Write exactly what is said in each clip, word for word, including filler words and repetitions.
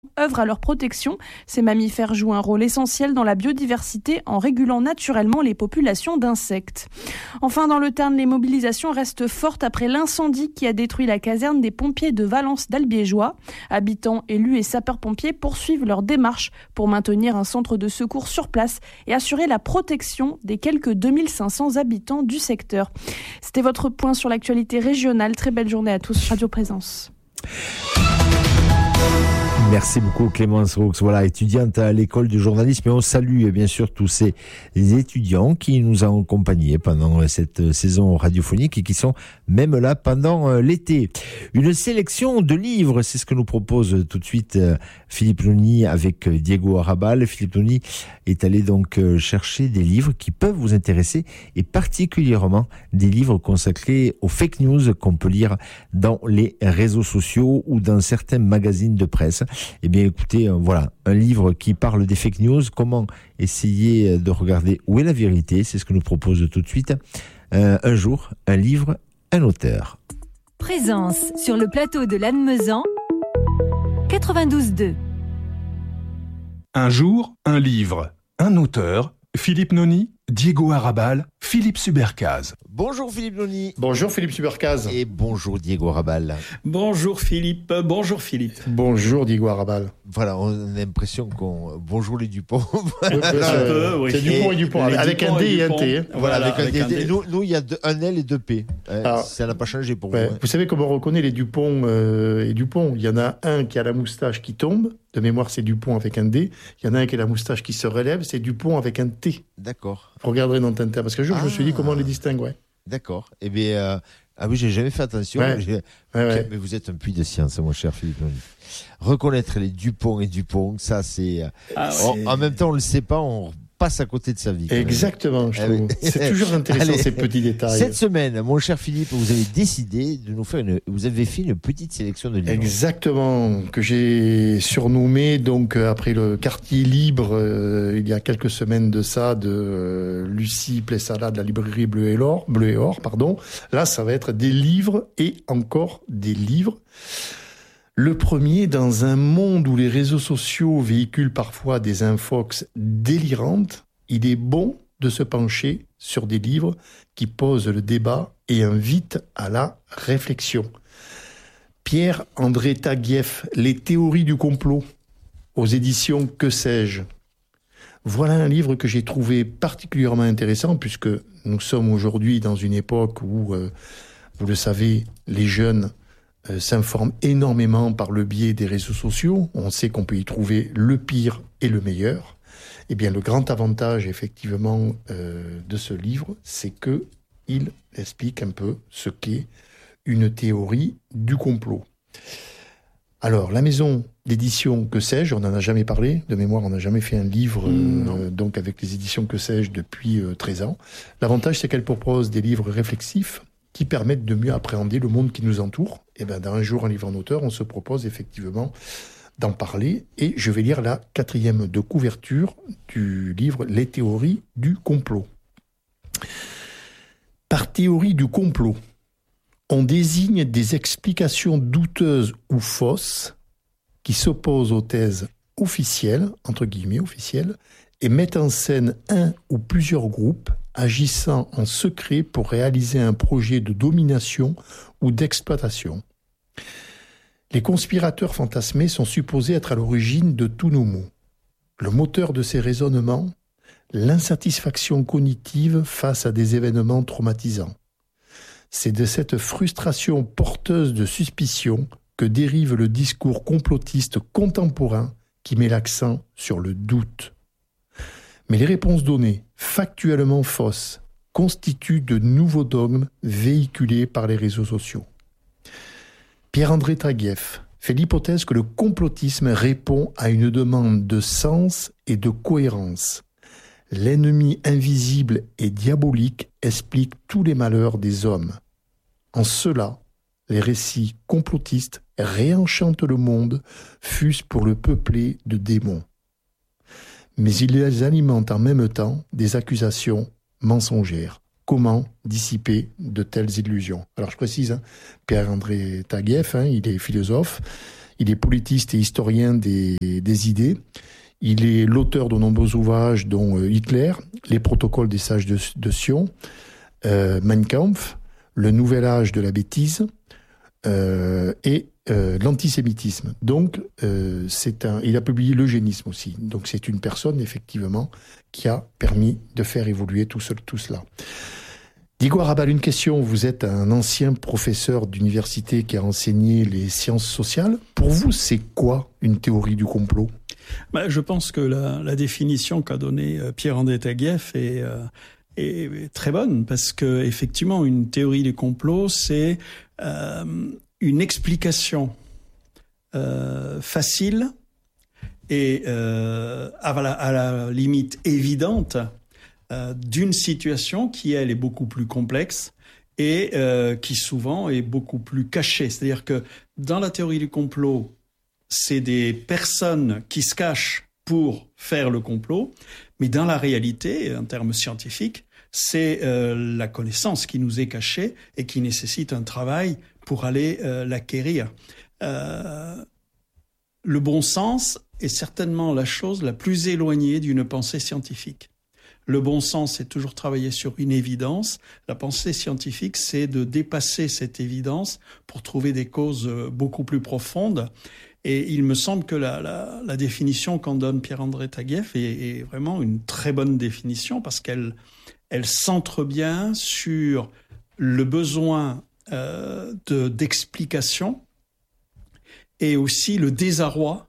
œuvrent à leur protection. Ces mammifères jouent un rôle essentiel dans la biodiversité en régulant naturellement les populations d'insectes. Enfin, dans le Tarn, les mobilisations restent fortes après l'incendie qui a détruit la caserne des pompiers de Valence d'Albiégeois. Habitants, élus et sapeurs-pompiers poursuivent leur démarche pour maintenir un centre de secours sur place et assurer la protection des quelques deux mille cinq cents habitants du secteur. C'était votre point sur l'actualité régionale. Très belle journée à tous. Radio Présence. Merci beaucoup Clémence Roux, voilà, étudiante à l'école de journalisme, et on salue bien sûr tous ces étudiants qui nous ont accompagnés pendant cette saison radiophonique et qui sont même là pendant l'été. Une sélection de livres, c'est ce que nous propose tout de suite Philippe Noni avec Diego Arrabal. Philippe Noni est allé donc chercher des livres qui peuvent vous intéresser, et particulièrement des livres consacrés aux fake news qu'on peut lire dans les réseaux sociaux ou dans certains magazines de presse. Eh bien, écoutez, euh, voilà, un livre qui parle des fake news, comment essayer de regarder où est la vérité, c'est ce que nous propose tout de suite. Euh, un jour, un livre, un auteur. Présence sur le plateau de Lannemezan, quatre-vingt-douze deux. Un jour, un livre, un auteur, Philippe Noni, Diego Arrabal, Philippe Subercaz. Bonjour Philippe Noni. Bonjour Philippe Subercaz. Et bonjour Diego Arrabal. Bonjour Philippe, bonjour Philippe. Bonjour Diego Arrabal. Voilà, on a l'impression qu'on... Bonjour les Dupont. Oui, un peu, oui. C'est Dupont et Dupont, avec, avec un D et, et un T. Voilà, voilà, avec, avec un D. D. Nous, nous, il y a deux, un L et deux P. Alors, ça n'a pas changé pour ouais, vous. Hein. Vous savez comment on reconnaît les Dupont euh, et Dupont? Il y en a un qui a la moustache qui tombe. De mémoire, c'est Dupont avec un D. Il y en a un qui a la moustache qui se relève. C'est Dupont avec un T. D'accord. Vous regarderez dans Tintin. Parce que jour, ah. je me suis dit comment on les distingue, ouais. D'accord. Eh bien, euh, ah oui, j'ai jamais fait attention. Ouais. J'ai... Ouais, ouais. Mais vous êtes un puits de science, mon cher Philippe. Reconnaître les Dupont et Dupont, ça c'est. Ah, ouais. En même temps, on le sait pas, on passe à côté de sa vie. Exactement, je trouve. C'est toujours intéressant. Allez, ces petits détails. Cette semaine, mon cher Philippe, vous avez décidé de nous faire une. Vous avez fait une petite sélection de livres. Exactement, que j'ai surnommé donc après le quartier libre euh, il y a quelques semaines de ça de euh, Lucie Plessala de la librairie Bleu et Or, Bleu et Or, pardon. Là, ça va être des livres et encore des livres. Le premier, dans un monde où les réseaux sociaux véhiculent parfois des infox délirantes, il est bon de se pencher sur des livres qui posent le débat et invitent à la réflexion. Pierre-André Taguieff, Les théories du complot, aux éditions Que sais-je. Voilà un livre que j'ai trouvé particulièrement intéressant, puisque nous sommes aujourd'hui dans une époque où, euh, vous le savez, les jeunes Euh, s'informe énormément par le biais des réseaux sociaux. On sait qu'on peut y trouver le pire et le meilleur. Eh bien, le grand avantage, effectivement, euh, de ce livre, c'est que il explique un peu ce qu'est une théorie du complot. Alors, la maison d'édition Que sais-je, on n'en a jamais parlé. De mémoire, on n'a jamais fait un livre euh, euh, donc avec les éditions Que sais-je depuis euh, treize ans. L'avantage, c'est qu'elle propose des livres réflexifs qui permettent de mieux appréhender le monde qui nous entoure. Et bien, dans Un jour, un livre en auteur, on se propose effectivement d'en parler. Et je vais lire la quatrième de couverture du livre Les théories du complot. Par théorie du complot, on désigne des explications douteuses ou fausses qui s'opposent aux thèses officielles, entre guillemets officielles, et mettent en scène un ou plusieurs groupes agissant en secret pour réaliser un projet de domination ou d'exploitation. Les conspirateurs fantasmés sont supposés être à l'origine de tous nos maux. Le moteur de ces raisonnements, l'insatisfaction cognitive face à des événements traumatisants. C'est de cette frustration porteuse de suspicion que dérive le discours complotiste contemporain qui met l'accent sur le doute. Mais les réponses données, factuellement fausses, constituent de nouveaux dogmes véhiculés par les réseaux sociaux. Pierre-André Taguieff fait l'hypothèse que le complotisme répond à une demande de sens et de cohérence. L'ennemi invisible et diabolique explique tous les malheurs des hommes. En cela, les récits complotistes réenchantent le monde, fût-ce pour le peupler de démons. Mais ils les alimentent en même temps des accusations mensongères. Comment dissiper de telles illusions? Alors je précise, hein, Pierre-André Taguieff, hein, il est philosophe, Il est politiste et historien des, des idées. Il est l'auteur de nombreux ouvrages, dont euh, Hitler, Les protocoles des sages de, de Sion, euh, Mein Kampf, Le nouvel âge de la bêtise euh, et euh, l'antisémitisme. Donc, euh, c'est un. Il a publié l'eugénisme aussi. Donc, c'est une personne effectivement qui a permis de faire évoluer tout, ce, tout cela. Diego Arrabal, une question. Vous êtes un ancien professeur d'université qui a enseigné les sciences sociales. Pour vous, c'est quoi une théorie du complot ? Bah, je pense que la, la définition qu'a donnée Pierre-André Taguieff est, euh, est très bonne, parce que effectivement, une théorie du complot, c'est euh, une explication euh, facile et euh, à, la, à la limite évidente euh, d'une situation qui, elle, est beaucoup plus complexe et euh, qui souvent est beaucoup plus cachée. C'est-à-dire que dans la théorie du complot, c'est des personnes qui se cachent pour faire le complot, mais dans la réalité, en termes scientifiques, c'est euh, la connaissance qui nous est cachée et qui nécessite un travail pour aller euh, l'acquérir. Euh, le bon sens est certainement la chose la plus éloignée d'une pensée scientifique. Le bon sens, c'est toujours travailler sur une évidence. La pensée scientifique, c'est de dépasser cette évidence pour trouver des causes beaucoup plus profondes. Et il me semble que la, la, la définition qu'en donne Pierre-André Taguieff est, est vraiment une très bonne définition, parce qu'elle elle centre bien sur le besoin euh, de, d'explication et aussi le désarroi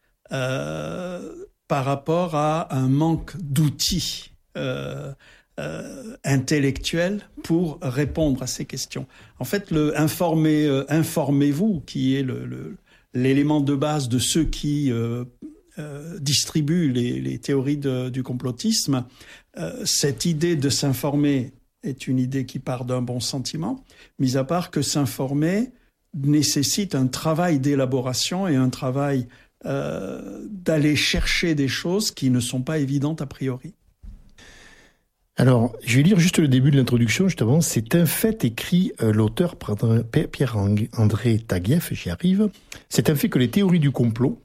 euh, par rapport à un manque d'outils Euh, euh, intellectuel pour répondre à ces questions. En fait, le informez, euh, informez-vous, qui est le, le, l'élément de base de ceux qui euh, euh, distribuent les, les théories de, du complotisme, euh, cette idée de s'informer est une idée qui part d'un bon sentiment, mis à part que s'informer nécessite un travail d'élaboration et un travail euh, d'aller chercher des choses qui ne sont pas évidentes a priori. Alors, je vais lire juste le début de l'introduction, justement. C'est un fait, écrit euh, l'auteur Pierre-André Taguieff, j'y arrive. C'est un fait que les théories du complot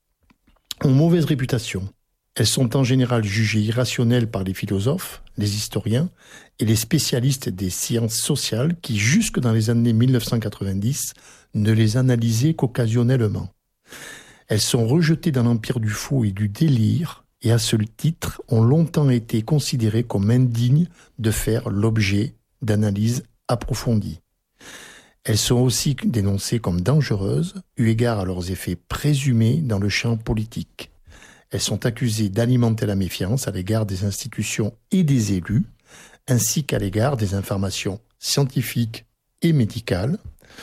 ont mauvaise réputation. Elles sont en général jugées irrationnelles par les philosophes, les historiens et les spécialistes des sciences sociales qui, jusque dans les années mille neuf cent quatre-vingt-dix, ne les analysaient qu'occasionnellement. Elles sont rejetées dans l'empire du faux et du délire, et à ce titre ont longtemps été considérées comme indignes de faire l'objet d'analyses approfondies. Elles sont aussi dénoncées comme dangereuses, eu égard à leurs effets présumés dans le champ politique. Elles sont accusées d'alimenter la méfiance à l'égard des institutions et des élus, ainsi qu'à l'égard des informations scientifiques et médicales,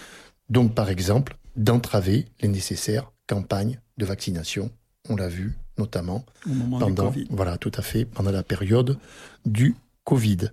donc par exemple d'entraver les nécessaires campagnes de vaccination. On l'a vu notamment au moment pendant, du Covid. Voilà, tout à fait, pendant la période du Covid.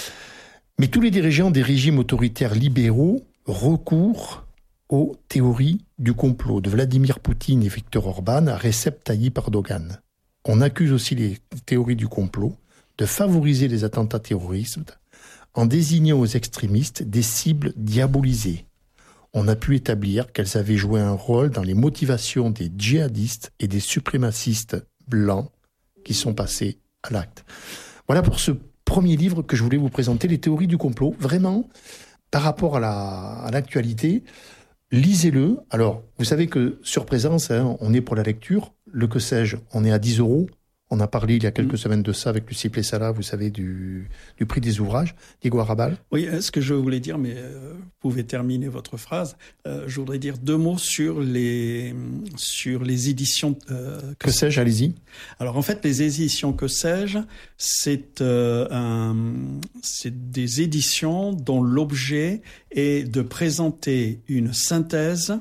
Mais tous les dirigeants des régimes autoritaires libéraux recourent aux théories du complot, de Vladimir Poutine et Viktor Orban à Recep Tayyip Erdogan. On accuse aussi les théories du complot de favoriser les attentats terroristes en désignant aux extrémistes des cibles diabolisées. On a pu établir qu'elles avaient joué un rôle dans les motivations des djihadistes et des suprémacistes blancs qui sont passés à l'acte. Voilà pour ce premier livre que je voulais vous présenter, les théories du complot. Vraiment, par rapport à, la, à l'actualité, lisez-le. Alors, vous savez que sur Présence, hein, on est pour la lecture. Le que sais-je, on est à dix euros. On a parlé il y a quelques mmh. semaines de ça avec Lucie Plessala, vous savez, du, du prix des ouvrages. Diego Arrabal. Oui, ce que je voulais dire, mais euh, vous pouvez terminer votre phrase. Euh, je voudrais dire deux mots sur les, sur les éditions... Euh, que, que sais-je, allez-y. Alors en fait, les éditions Que sais-je, c'est, euh, un, c'est des éditions dont l'objet est de présenter une synthèse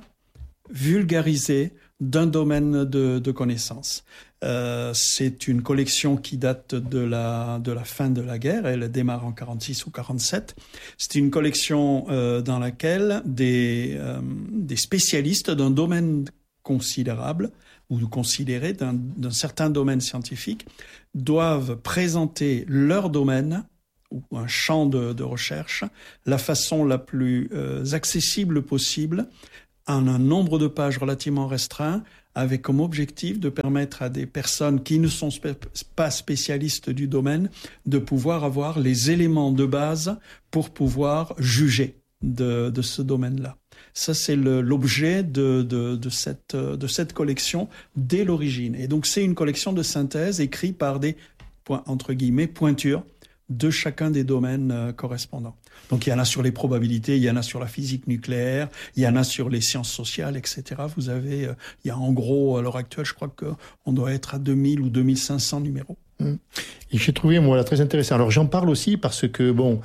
vulgarisée d'un domaine de, de connaissances. Euh, c'est une collection qui date de la, de la fin de la guerre. Elle démarre en quarante-six ou quarante-sept. C'est une collection euh, dans laquelle des, euh, des spécialistes d'un domaine considérable ou considéré d'un, d'un certain domaine scientifique doivent présenter leur domaine ou un champ de, de recherche la façon la plus euh, accessible possible en un nombre de pages relativement restreint, avec comme objectif de permettre à des personnes qui ne sont spé- pas spécialistes du domaine de pouvoir avoir les éléments de base pour pouvoir juger de, de ce domaine-là. Ça, c'est le, l'objet de, de, de, cette, de cette collection dès l'origine. Et donc, c'est une collection de synthèse écrite par des, entre guillemets, pointures de chacun des domaines euh, correspondants. Donc il y en a sur les probabilités, il y en a sur la physique nucléaire, il y en a sur les sciences sociales, et cetera. Vous avez, euh, il y a en gros, à l'heure actuelle, je crois qu'on doit être à deux mille ou deux mille cinq cents numéros. Mmh. Et j'ai trouvé, moi, là, très intéressant. Alors j'en parle aussi parce que, bon,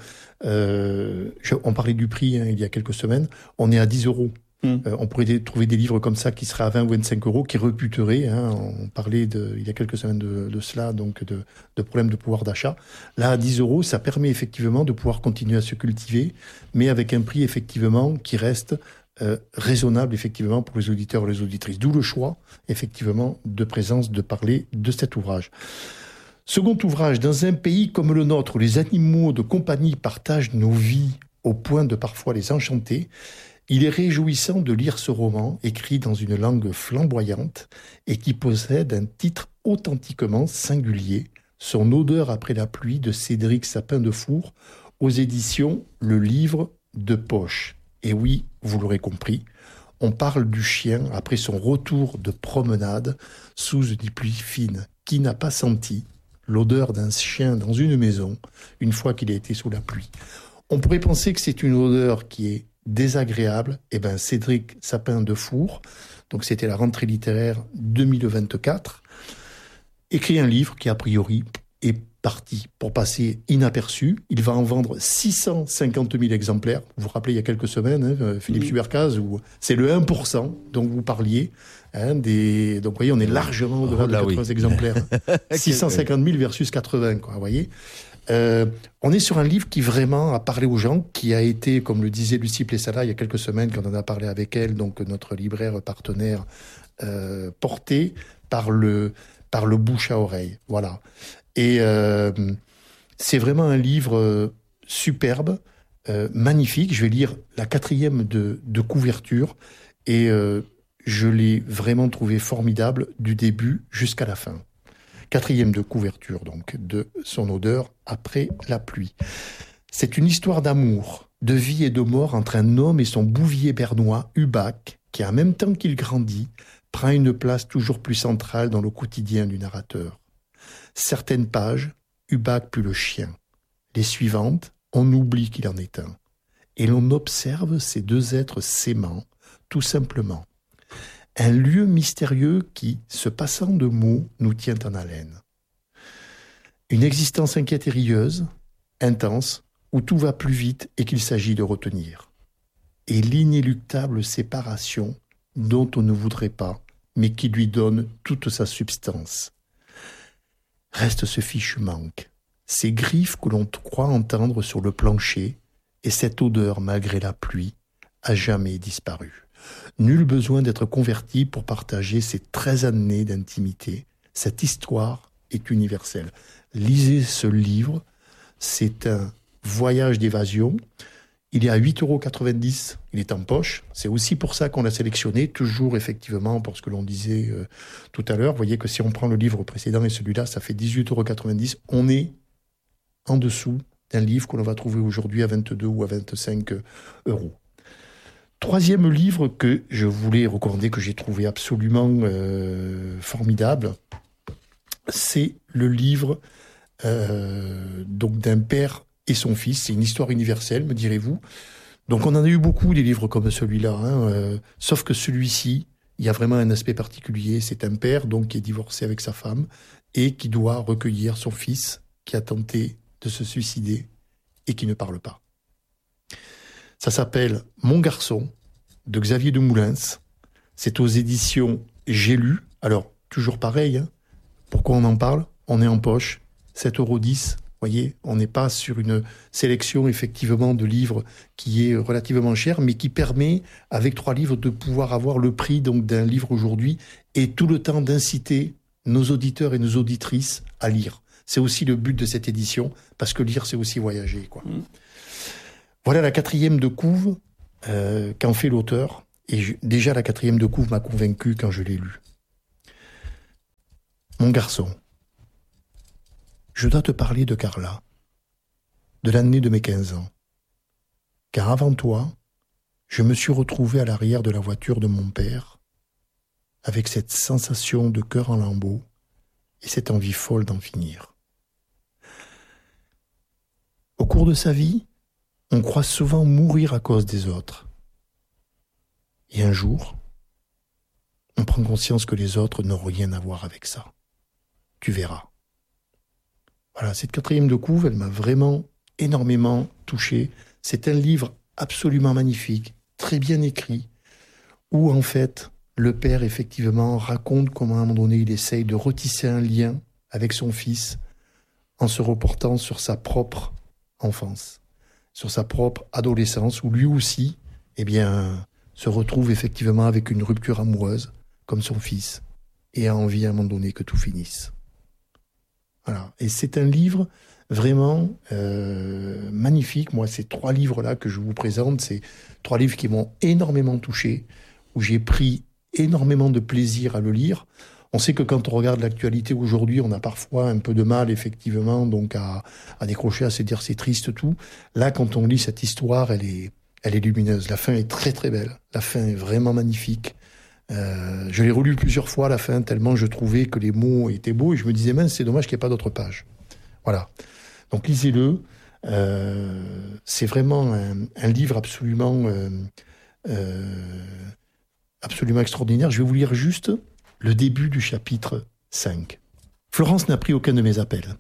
euh, je, on parlait du prix hein, il y a quelques semaines, on est à dix euros. Mmh. Euh, on pourrait des, trouver des livres comme ça qui seraient à vingt ou vingt-cinq euros, qui reputeraient. Hein, on parlait de, il y a quelques semaines de, de cela, donc de, de problèmes de pouvoir d'achat. Là, à dix euros, ça permet effectivement de pouvoir continuer à se cultiver, mais avec un prix effectivement qui reste euh, raisonnable effectivement pour les auditeurs et les auditrices. D'où le choix effectivement de présence de parler de cet ouvrage. Second ouvrage, dans un pays comme le nôtre, où les animaux de compagnie partagent nos vies au point de parfois les enchanter, il est réjouissant de lire ce roman, écrit dans une langue flamboyante et qui possède un titre authentiquement singulier, Son odeur après la pluie de Cédric Sapin-Defour, aux éditions Le Livre de Poche. Et oui, vous l'aurez compris, on parle du chien après son retour de promenade sous une pluie fine. Qui n'a pas senti l'odeur d'un chien dans une maison une fois qu'il a été sous la pluie? On pourrait penser que c'est une odeur qui est désagréable. Eh ben, Cédric Sapin-Defour, donc c'était la rentrée littéraire deux mille vingt-quatre, écrit un livre qui a priori est parti pour passer inaperçu. Il va en vendre six cent cinquante mille exemplaires. Vous vous rappelez il y a quelques semaines, hein, Philippe oui. Subercaz, où c'est le un pour cent dont vous parliez. Hein, des... Donc vous voyez, on est largement au-delà oh, de quatre-vingts oui. exemplaires. six cent cinquante mille versus quatre-vingts, quoi, vous voyez. Euh, on est sur un livre qui vraiment a parlé aux gens, qui a été, comme le disait Lucie Plessala il y a quelques semaines, quand on en a parlé avec elle, donc notre libraire partenaire, euh, porté par le, par le bouche à oreille. Voilà. Et euh, c'est vraiment un livre euh, superbe, euh, magnifique. Je vais lire la quatrième de, de couverture et euh, je l'ai vraiment trouvé formidable du début jusqu'à la fin. Quatrième de couverture, donc, de Son odeur après la pluie. C'est une histoire d'amour, de vie et de mort entre un homme et son bouvier bernois, Hubac, qui, en même temps qu'il grandit, prend une place toujours plus centrale dans le quotidien du narrateur. Certaines pages, Hubac puis le chien. Les suivantes, on oublie qu'il en est un. Et l'on observe ces deux êtres s'aimant, tout simplement. Un lieu mystérieux qui, se passant de mots, nous tient en haleine. Une existence inquiète et rieuse, intense, où tout va plus vite et qu'il s'agit de retenir. Et l'inéluctable séparation dont on ne voudrait pas, mais qui lui donne toute sa substance. Reste ce fichu manque, ces griffes que l'on croit entendre sur le plancher, et cette odeur malgré la pluie, a jamais disparu. Nul besoin d'être converti pour partager ces treize années d'intimité. Cette histoire est universelle. Lisez ce livre, c'est un voyage d'évasion. Il est à huit euros quatre-vingt-dix, il est en poche. C'est aussi pour ça qu'on l'a sélectionné, toujours effectivement pour ce que l'on disait euh, tout à l'heure. Vous voyez que si on prend le livre précédent et celui-là, ça fait dix-huit euros quatre-vingt-dix. On est en dessous d'un livre que l'on va trouver aujourd'hui à vingt-deux ou à vingt-cinq euros. Troisième livre que je voulais recommander, que j'ai trouvé absolument euh, formidable, c'est le livre euh, donc d'un père et son fils. C'est une histoire universelle, me direz-vous. Donc on en a eu beaucoup des livres comme celui-là, hein, euh, sauf que celui-ci, il y a vraiment un aspect particulier. C'est un père donc qui est divorcé avec sa femme et qui doit recueillir son fils qui a tenté de se suicider et qui ne parle pas. Ça s'appelle Mon garçon, de Xavier de Moulins. C'est aux éditions J'ai lu. Alors, toujours pareil, hein. Pourquoi on en parle? On est en poche, sept euros dix. Vous voyez, on n'est pas sur une sélection, effectivement, de livres qui est relativement cher, mais qui permet, avec trois livres, de pouvoir avoir le prix donc d'un livre aujourd'hui et tout le temps d'inciter nos auditeurs et nos auditrices à lire. C'est aussi le but de cette édition, parce que lire, c'est aussi voyager, quoi. Mmh. Voilà la quatrième de couve euh, qu'en fait l'auteur. Et je, déjà, la quatrième de couve m'a convaincu quand je l'ai lu. Mon garçon, je dois te parler de Carla, de l'année de mes quinze ans. Car avant toi, je me suis retrouvé à l'arrière de la voiture de mon père, avec cette sensation de cœur en lambeaux et cette envie folle d'en finir. Au cours de sa vie, on croit souvent mourir à cause des autres. Et un jour, on prend conscience que les autres n'ont rien à voir avec ça. Tu verras. Voilà, cette quatrième de couve, elle m'a vraiment énormément touché. C'est un livre absolument magnifique, très bien écrit, où en fait, le père, effectivement, raconte comment à un moment donné, il essaye de retisser un lien avec son fils en se reportant sur sa propre enfance, sur sa propre adolescence, où lui aussi, eh bien, se retrouve effectivement avec une rupture amoureuse, comme son fils, et a envie à un moment donné que tout finisse. Voilà. Et c'est un livre vraiment euh, magnifique. Moi, ces trois livres-là que je vous présente, c'est trois livres qui m'ont énormément touché, où j'ai pris énormément de plaisir à le lire. On sait que quand on regarde l'actualité aujourd'hui, on a parfois un peu de mal, effectivement, donc à, à décrocher, à se dire c'est triste tout. Là, quand on lit cette histoire, elle est, elle est lumineuse. La fin est très très belle. La fin est vraiment magnifique. Euh, je l'ai relu plusieurs fois à la fin, tellement je trouvais que les mots étaient beaux, et je me disais, mince, c'est dommage qu'il n'y ait pas d'autres pages. Voilà. Donc lisez-le. Euh, c'est vraiment un, un livre absolument, euh, euh, absolument extraordinaire. Je vais vous lire juste le début du chapitre cinq. Florence n'a pris aucun de mes appels.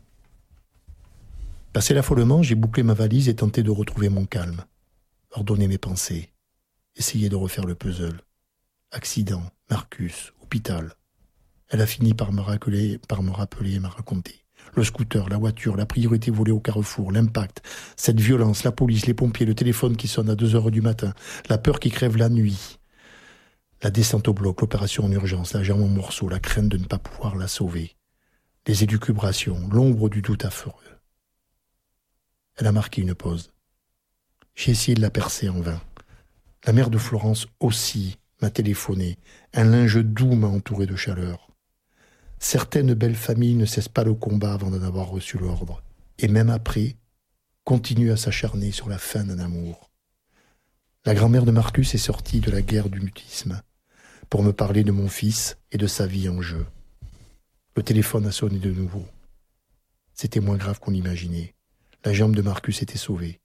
Passé l'affolement, j'ai bouclé ma valise et tenté de retrouver mon calme, ordonner mes pensées, essayer de refaire le puzzle. Accident, Marcus, hôpital. Elle a fini par me rappeler, par me rappeler et m'a raconté. Le scooter, la voiture, la priorité volée au carrefour, l'impact, cette violence, la police, les pompiers, le téléphone qui sonne à deux heures du matin, la peur qui crève la nuit, la descente au bloc, l'opération en urgence, la jambe en morceaux, la crainte de ne pas pouvoir la sauver, les élucubrations, l'ombre du doute affreux. Elle a marqué une pause. J'ai essayé de la percer en vain. La mère de Florence aussi m'a téléphoné. Un linge doux m'a entouré de chaleur. Certaines belles familles ne cessent pas le combat avant d'en avoir reçu l'ordre. Et même après, continuent à s'acharner sur la fin d'un amour. La grand-mère de Marcus est sortie de la guerre du mutisme pour me parler de mon fils et de sa vie en jeu. Le téléphone a sonné de nouveau. C'était moins grave qu'on l'imaginait. La jambe de Marcus était sauvée.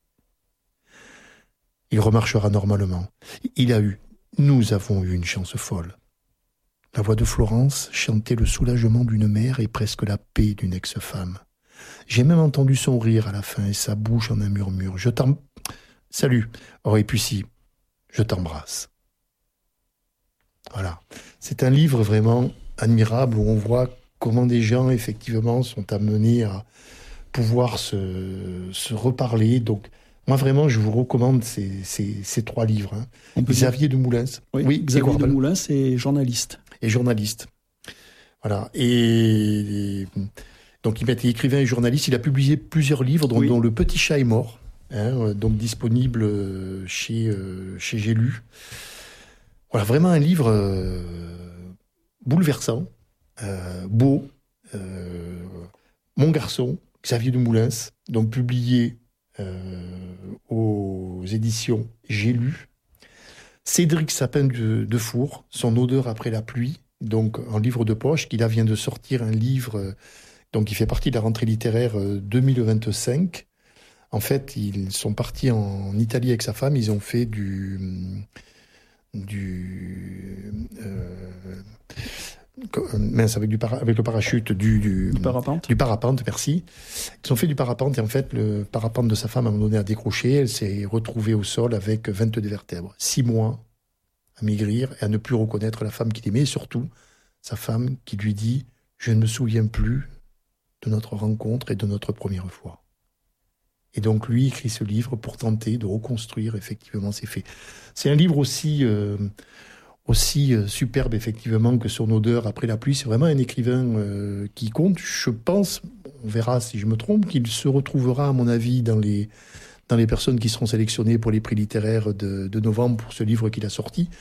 Il remarchera normalement. Il a eu, nous avons eu une chance folle. La voix de Florence chantait le soulagement d'une mère et presque la paix d'une ex-femme. J'ai même entendu son rire à la fin et sa bouche en un murmure. Je t'em... Salut. Oh, et puis si, je t'embrasse. Voilà. C'est un livre vraiment admirable où on voit comment des gens, effectivement, sont amenés à pouvoir se, se reparler. Donc, moi, vraiment, je vous recommande ces, ces, ces trois livres. Hein. Xavier de Moulins. Oui, oui Xavier de Moulins, c'est journaliste. Et journaliste. Voilà. Et, et donc, il était écrivain et journaliste. Il a publié plusieurs livres, dont, oui. dont Le Petit Chat est mort, hein, donc disponible chez, euh, chez J'ai lu. Voilà, vraiment un livre euh, bouleversant, euh, beau. Euh, Mon garçon, Xavier de Moulins, donc publié euh, aux éditions J'ai lu. Cédric Sapin de, de Four, Son odeur après la pluie, donc en livre de poche, qui là vient de sortir un livre, donc qui fait partie de la rentrée littéraire deux mille vingt-cinq. En fait, ils sont partis en Italie avec sa femme, ils ont fait du... du euh, mince, avec, du para, avec le parachute du, du, du parapente. Du parapente, merci. Ils ont fait du parapente et en fait, le parapente de sa femme, à un moment donné, a décroché. Elle s'est retrouvée au sol avec vingt-deux vertèbres. Six mois à maigrir et à ne plus reconnaître la femme qu'il aimait. Et surtout, sa femme qui lui dit « Je ne me souviens plus de notre rencontre et de notre première fois ». Et donc, lui écrit ce livre pour tenter de reconstruire effectivement ces faits. C'est un livre aussi... Euh, aussi euh, superbe, effectivement, que Son odeur après la pluie. C'est vraiment un écrivain euh, qui compte. Je pense, on verra si je me trompe, qu'il se retrouvera, à mon avis, dans les, dans les personnes qui seront sélectionnées pour les prix littéraires de, de novembre pour ce livre qu'il a sorti.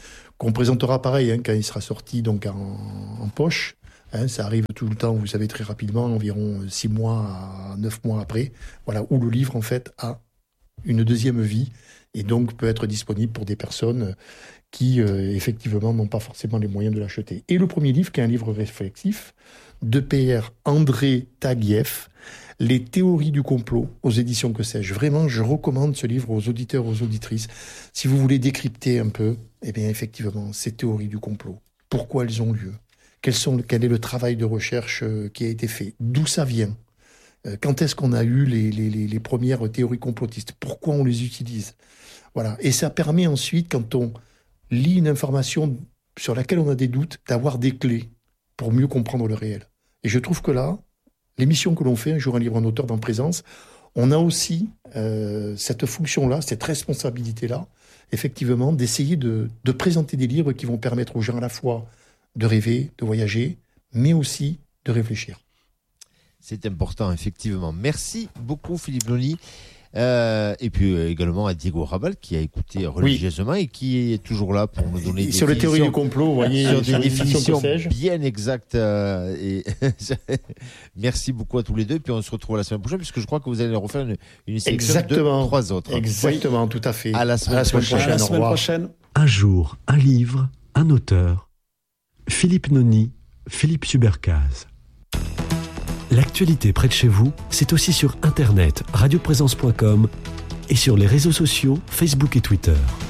qu'on présentera pareil hein, quand il sera sorti donc en, en poche. Hein, ça arrive tout le temps, vous savez, très rapidement, environ six mois à neuf mois après, voilà, où le livre, en fait, a une deuxième vie et donc peut être disponible pour des personnes qui, euh, effectivement, n'ont pas forcément les moyens de l'acheter. Et le premier livre, qui est un livre réflexif, de P R André Taguieff, Les théories du complot, aux éditions Que sais-je. Vraiment, je recommande ce livre aux auditeurs, aux auditrices. Si vous voulez décrypter un peu, eh bien, effectivement, ces théories du complot, pourquoi elles ont lieu? Quels sont, quel est le travail de recherche euh, qui a été fait? D'où ça vient? euh, Quand est-ce qu'on a eu les, les, les, les premières théories complotistes? Pourquoi on les utilise? Voilà. Et ça permet ensuite, quand on lit une information sur laquelle on a des doutes, d'avoir des clés pour mieux comprendre le réel. Et je trouve que là, l'émission que l'on fait, Un jour un livre, un auteur dans Présence, on a aussi euh, cette fonction-là, cette responsabilité-là, effectivement, d'essayer de, de présenter des livres qui vont permettre aux gens à la fois de rêver, de voyager, mais aussi de réfléchir. C'est important, effectivement. Merci beaucoup, Philippe Noni. Euh, et puis euh, également à Diego Rabal, qui a écouté religieusement oui. et qui est toujours là pour nous donner et des sur les théories du complot, vous voyez, sur des sur définitions bien exactes. Euh, et merci beaucoup à tous les deux. Puis on se retrouve la semaine prochaine, puisque je crois que vous allez refaire une, une sélection Exactement. de trois autres. Exactement, oui. Tout à fait. À la semaine, à la semaine prochaine. prochaine. À la semaine prochaine. Un jour, un livre, un auteur. Philippe Noni, Philippe Subercase. L'actualité près de chez vous, c'est aussi sur internet, radioprésence point com et sur les réseaux sociaux, Facebook et Twitter.